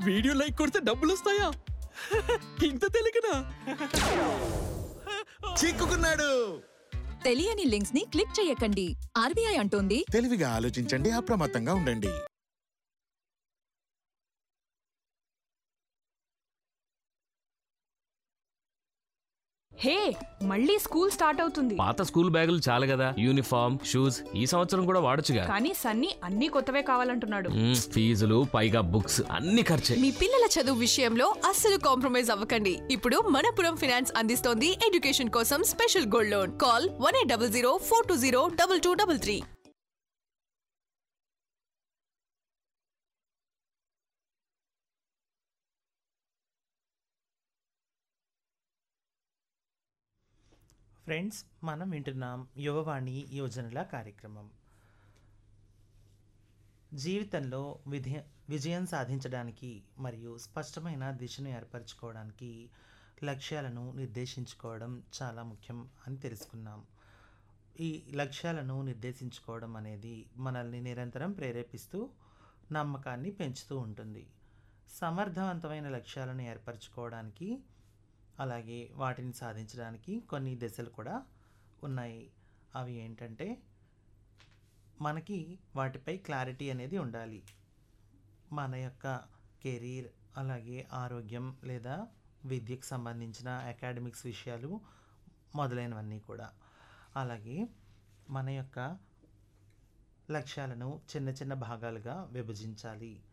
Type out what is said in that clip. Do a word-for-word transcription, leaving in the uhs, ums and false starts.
Video like కొడితే డబ్బులు వస్తాయా? ఇంత తెలియకనా? చిక్కుకున్నాడు. తెలియని లింక్స్ ని క్లిక్ చేయకండి. ఆర్బీఐ అంటోంది, తెలివిగా ఆలోచించండి, అప్రమత్తంగా ఉండండి. హే, మళ్ళీ స్కూల్ స్టార్ట్ అవుతుంది. పాత స్కూల్ బ్యాగులు చాలు కదా, యూనిఫామ్ షూస్ ఈ సంవత్సరం కూడా వాడొచ్చుగా. కానీ సన్నీ అన్ని కొత్తవే కావాలంటున్నాడు. మ్మ్, ఫీజులు పైగా బుక్స్ అన్ని ఖర్చే. మీ పిల్లల చదువు విషయంలో అస్సలు కాంప్రమైజ్ అవ్వకండి. ఇప్పుడు మనపురం ఫైనాన్స్ అందిస్తోంది ఎడ్యుకేషన్ కోసం special gold loan. Call one eight double zero four two zero double two double three. Friends, మనం వింటున్నాం యువవాణి యోజనల కార్యక్రమం. జీవితంలో విధి విజయం సాధించడానికి మరియు స్పష్టమైన దిశను ఏర్పరచుకోవడానికి లక్ష్యాలను నిర్దేశించుకోవడం చాలా ముఖ్యం అని తెలుసుకున్నాం. ఈ లక్ష్యాలను నిర్దేశించుకోవడం అనేది మనల్ని నిరంతరం ప్రేరేపిస్తూ నమ్మకాన్ని పెంచుతూ ఉంటుంది. సమర్థవంతమైన లక్ష్యాలను ఏర్పరచుకోవడానికి అలాగే వాటిని సాధించడానికి కొన్ని దశలు కూడా ఉన్నాయి. అవి ఏంటంటే, మనకి వాటిపై క్లారిటీ అనేది ఉండాలి. మన యొక్క కెరీర్, అలాగే ఆరోగ్యం లేదా విద్యకు సంబంధించిన అకాడమిక్స్ విషయాలు మొదలైనవన్నీ కూడా. అలాగే మన యొక్క లక్ష్యాలను చిన్న చిన్న భాగాలుగా విభజించాలి.